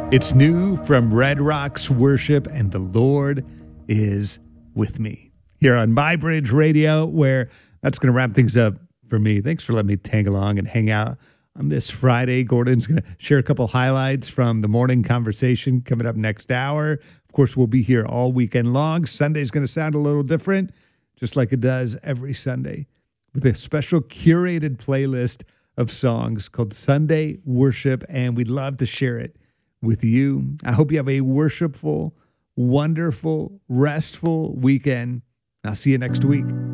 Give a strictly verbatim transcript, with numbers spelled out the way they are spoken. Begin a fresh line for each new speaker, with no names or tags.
It's new from Red Rocks Worship, and the Lord is with me here on My Bridge Radio, where that's going to wrap things up for me. Thanks for letting me tag along and hang out on this Friday. Gordon's going to share a couple highlights from the morning conversation coming up next hour. Of course, we'll be here all weekend long. Sunday's going to sound a little different, just like it does every Sunday, with a special curated playlist of songs called Sunday Worship, and we'd love to share it with you. I hope you have a worshipful, wonderful, restful weekend. I'll see you next week.